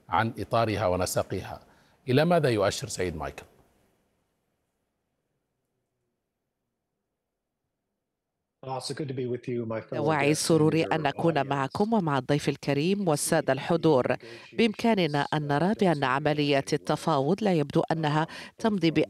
عن إطارها ونسقها. إلى ماذا يؤشر سيد مايكل؟ دواعي السرور أن نكون معكم ومع الضيف الكريم والسادة الحضور. بإمكاننا أن نرى بأن عملية التفاوض لا يبدو أنها تمضي